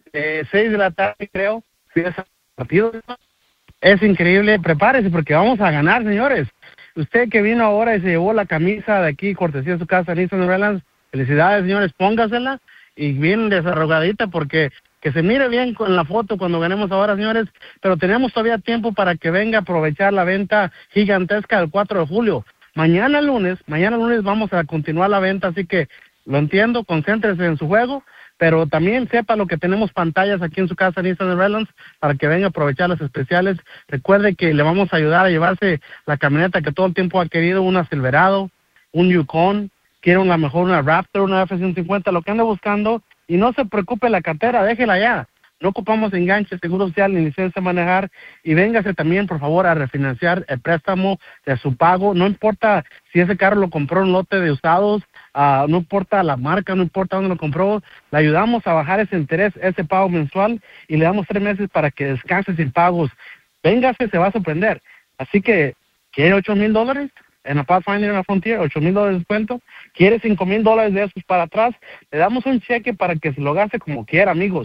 6 de la tarde, creo. Sí, ese partido es increíble. Prepárese porque vamos a ganar, señores. Usted que vino ahora y se llevó la camisa de aquí, cortesía de su casa, Nissan Redlands, felicidades, señores, póngasela y bien desarrogadita porque que se mire bien con la foto cuando ganemos ahora, señores, pero tenemos todavía tiempo para que venga a aprovechar la venta gigantesca del 4 de julio. Mañana lunes vamos a continuar la venta, así que lo entiendo, concéntrese en su juego, pero también sepa lo que tenemos pantallas aquí en su casa Nissan Redlands para que venga a aprovechar las especiales. Recuerde que le vamos a ayudar a llevarse la camioneta que todo el tiempo ha querido, una Silverado, un Yukon, quiere una Raptor, una F-150, lo que ande buscando, y no se preocupe la cartera, déjela ya. No ocupamos enganche, seguro social ni licencia de manejar, y véngase también, por favor, a refinanciar el préstamo de su pago. No importa si ese carro lo compró en un lote de usados, no importa la marca, no importa dónde lo compró, le ayudamos a bajar ese interés, ese pago mensual, y le damos 3 meses para que descanse sin pagos. Véngase, se va a sorprender. Así que, ¿quiere $8,000 en la Pathfinder en la Frontier? $8,000 de descuento. ¿Quiere $5,000 de esos para atrás? Le damos un cheque para que se lo gaste como quiera, amigos.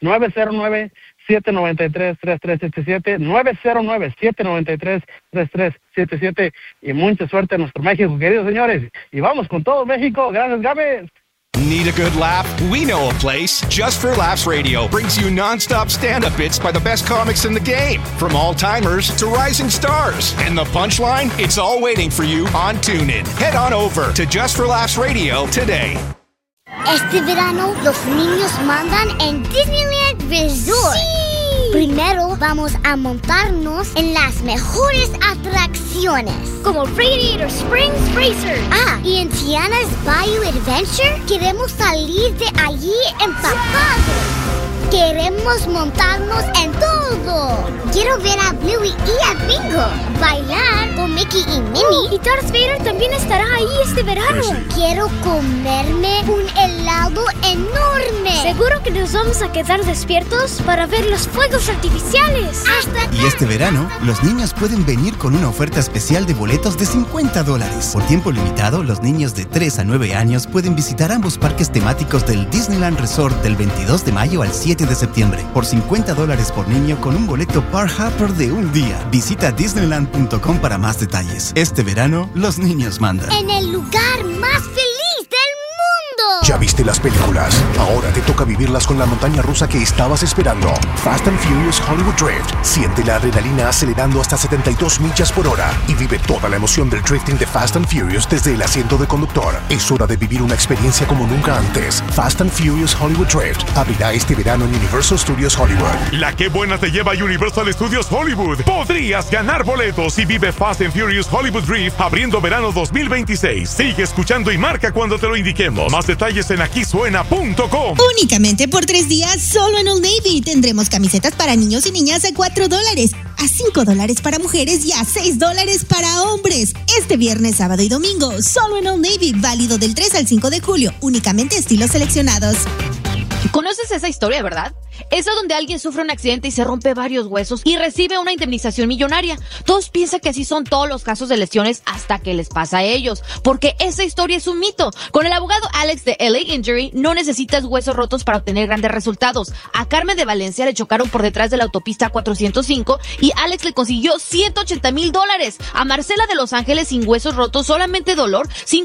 909-793-3377, 909-793-3377, y mucha suerte en nuestro México, queridos señores. Y vamos con todo, México. Gracias, Gámez. Need a good laugh? We know a place. Just for Laughs Radio brings you non-stop stand-up bits by the best comics in the game, from all-timers to rising stars. And the punchline? It's all waiting for you on TuneIn. Head on over to Just for Laughs Radio today. Este verano, los niños mandan en Disneyland Resort. ¡Sí! Primero vamos a montarnos en las mejores atracciones, como Radiator Springs Racer. Y en Tiana's Bayou Adventure queremos salir de allí empapados. Queremos montarnos en todo. Quiero ver a Bluey y a Bingo bailar con Mickey y Minnie. Y Darth Vader también estará ahí este verano. Quiero comerme un helado enorme. Seguro que nos vamos a quedar despiertos para ver los fuegos artificiales. Y este verano, los niños pueden venir con una oferta especial de boletos de $50. Por tiempo limitado, los niños de 3 a 9 años pueden visitar ambos parques temáticos del Disneyland Resort del 22 de mayo al 7 de septiembre. Por $50 por niño con un boleto Park Hopper de un día. Visita disneyland.com para más detalles. Este verano, los niños mandan. En el lugar más feliz del mundo. ¿Ya viste las películas? Ahora te toca vivirlas con la montaña rusa que estabas esperando. Fast and Furious Hollywood Drift. Siente la adrenalina acelerando hasta 72 millas por hora y vive toda la emoción del drifting de Fast and Furious desde el asiento de conductor. Es hora de vivir una experiencia como nunca antes. Fast and Furious Hollywood Drift abrirá este verano en Universal Studios Hollywood. La que buena te lleva a Universal Studios Hollywood. Podrías ganar boletos y vive Fast and Furious Hollywood Drift abriendo verano 2026. Sigue escuchando y marca cuando te lo indiquemos. Más detalles en aquisuena.com. Únicamente por 3 días, solo en Old Navy tendremos camisetas para niños y niñas a $4, a $5 para mujeres y a $6 para hombres. Este viernes, sábado y domingo, solo en Old Navy, válido del 3 al 5 de julio, únicamente estilos seleccionados. ¿Conoces esa historia, verdad? Esa donde alguien sufre un accidente y se rompe varios huesos y recibe una indemnización millonaria. Todos piensan que así son todos los casos de lesiones hasta que les pasa a ellos, porque esa historia es un mito. Con el abogado Alex de LA Injury no necesitas huesos rotos para obtener grandes resultados. A Carmen de Valencia le chocaron por detrás de la autopista 405 y Alex le consiguió $180,000. A Marcela de Los Ángeles sin huesos rotos, solamente dolor,